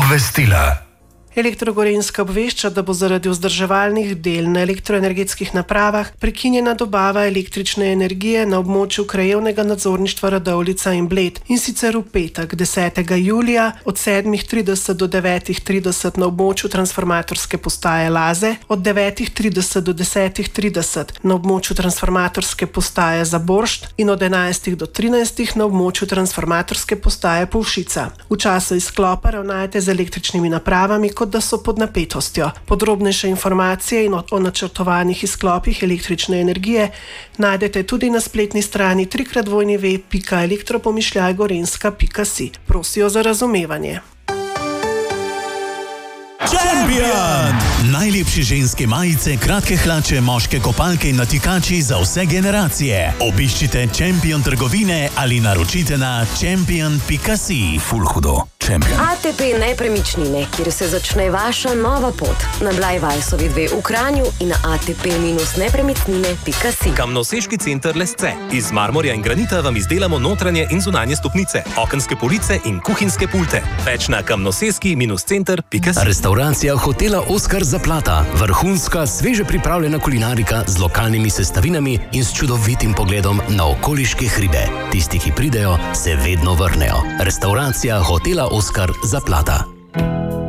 Obvestila. Elektro-Gorenjska obvešča, da bo zaradi vzdrževalnih del na elektroenergetskih napravah prekinjena dobava električne energije na območju krajevnega nadzorništva Radovljica in Bled, in sicer v petek 10. julija od 7:30 do 9:30 na območju transformatorske postaje Laze, od 9:30 do 10:30 na območju transformatorske postaje Zaboršt in od 11 do 13 na območju transformatorske postaje Povšica. V času izklopa ravnajte z električnimi napravami, da so pod napetostjo. Podrobnejše informacije in o načrtovanih izklopih električne energije najdete tudi na spletni strani www.elektropomišljajgorenska.si. Prosijo za razumevanje. Champion! Najlepše ženske majice, kratke hlače, moške kopalke in natikači za vse generacije. Obiščite Champion trgovine ali naročite na champion.si. Ful hudo. Champion. ATP nepremičnine, kjer se začne vaša nova pot. Na Blajvajsovi 2 v Kranju in na atp-nepremičnine.si. Kamnoseški center Lesce. Iz marmorja in granita vam izdelamo notranje in zunanje stopnice, okenske police in kuhinjske pulte. Več na kamnoseski-center.si. Restauracija hotela Oskar Zaplata. Vrhunska, sveže pripravljena kulinarika z lokalnimi sestavinami in s čudovitim pogledom na okoliške hribe. Tisti, ki pridejo, se vedno vrnejo. Restauracija hotela Oskar Zaplata.